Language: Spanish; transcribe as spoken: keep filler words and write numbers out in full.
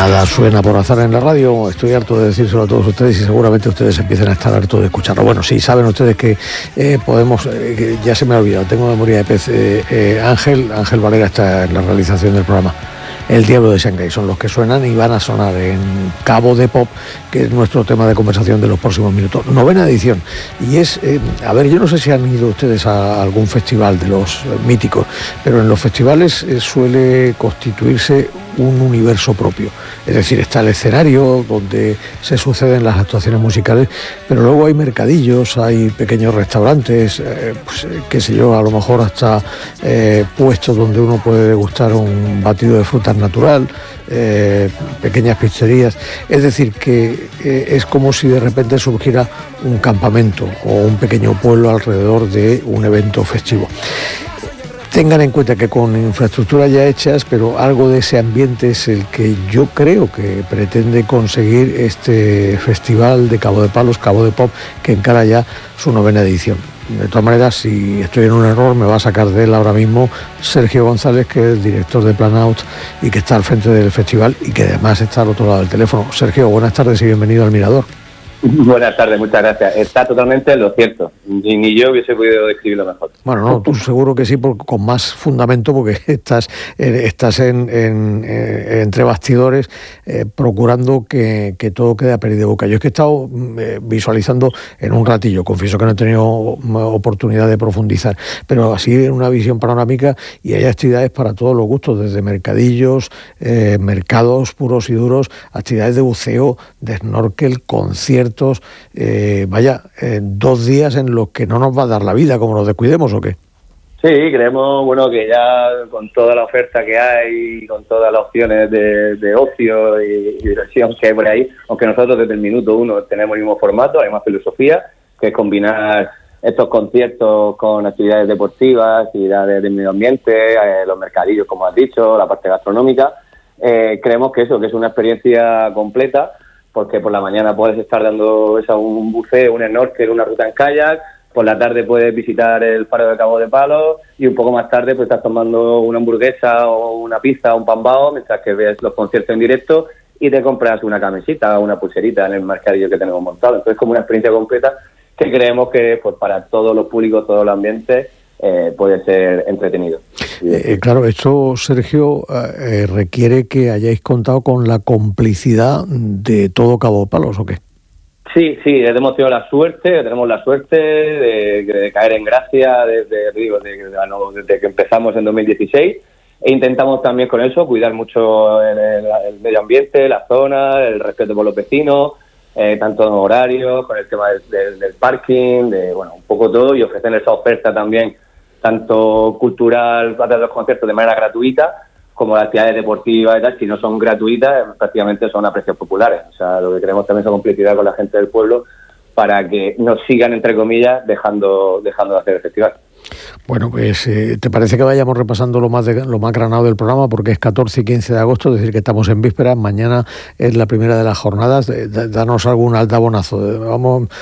Nada suena por azar en la radio, estoy harto de decírselo a todos ustedes y seguramente ustedes empiecen a estar hartos de escucharlo. Bueno, sí, saben ustedes que eh, podemos, eh, que ya se me ha olvidado, tengo memoria de pez, eh, eh, Ángel, Ángel Valera está en la realización del programa. El Diablo de Shanghái son los que suenan y van a sonar en Cabo de Pop, que es nuestro tema de conversación de los próximos minutos. Novena edición. Y es, eh, a ver, yo no sé si han ido ustedes a algún festival de los eh, míticos, pero en los festivales eh, suele constituirse un universo propio. Es decir, está el escenario donde se suceden las actuaciones musicales, pero luego hay mercadillos, hay pequeños restaurantes, eh, pues, eh, qué sé yo, a lo mejor hasta eh, puestos donde uno puede degustar un batido de frutas natural, eh, pequeñas pizzerías. Es decir, que eh, es como si de repente surgiera un campamento o un pequeño pueblo alrededor de un evento festivo. Tengan en cuenta que con infraestructuras ya hechas, pero algo de ese ambiente es el que yo creo que pretende conseguir este festival de Cabo de Palos, Cabo de Pop, que encara ya su novena edición. De todas maneras, si estoy en un error, me va a sacar de él ahora mismo Sergio González, que es director de Planout y que está al frente del festival y que además está al otro lado del teléfono. Sergio, buenas tardes y bienvenido al Mirador. Buenas tardes, muchas gracias. Está totalmente lo cierto. Ni, ni yo hubiese podido describirlo mejor. Bueno, no, tú seguro que sí, por, con más fundamento, porque estás, eh, estás en, en, eh, entre bastidores eh, procurando que, que todo quede a pedir de boca. Yo es que he estado eh, visualizando en un ratillo, confieso que no he tenido oportunidad de profundizar, pero así en una visión panorámica, y hay actividades para todos los gustos, desde mercadillos, eh, mercados puros y duros, actividades de buceo, de snorkel, conciertos. Eh, vaya, eh, dos días en los que no nos va a dar la vida, como nos descuidemos, ¿o qué? Sí, creemos, bueno, que ya con toda la oferta que hay, con todas las opciones de, de ocio y, y diversión que hay por ahí, aunque nosotros desde el minuto uno tenemos el mismo formato, la misma filosofía, que es combinar estos conciertos con actividades deportivas, actividades de medio ambiente, eh, los mercadillos, como has dicho, la parte gastronómica. Eh, creemos que eso, que es una experiencia completa, porque por la mañana puedes estar dando esa, un buceo, un snorkel, una ruta en kayak, por la tarde puedes visitar el faro de Cabo de Palos y un poco más tarde pues estás tomando una hamburguesa o una pizza o un pambao mientras que ves los conciertos en directo y te compras una camisita o una pulserita en el mercadillo que tenemos montado. Entonces, como una experiencia completa que creemos que pues para todos los públicos, todo el ambiente, eh, puede ser entretenido. Eh, claro, esto, Sergio, eh, requiere que hayáis contado con la complicidad de todo Cabo de Palos, ¿o qué? Sí, sí, hemos tenido la suerte, tenemos la suerte de, de caer en gracia desde, digo, desde, desde que empezamos en dos mil dieciséis e intentamos también con eso cuidar mucho el, el, el medio ambiente, la zona, el respeto por los vecinos, eh, tanto en horarios, con el tema del, del, del parking, de bueno, un poco todo, y ofrecer esa oferta también tanto cultural a través de los conciertos de manera gratuita, como las actividades deportivas y tal, si no son gratuitas, prácticamente son a precios populares. O sea, lo que queremos también es complicidad con la gente del pueblo para que nos sigan, entre comillas, dejando dejando de hacer el festival. Bueno, pues eh, ¿te parece que vayamos repasando lo más de, lo más granado del programa? Porque es catorce y quince de agosto, es decir, que estamos en vísperas. Mañana es la primera de las jornadas. Danos algún altabonazo. Vamos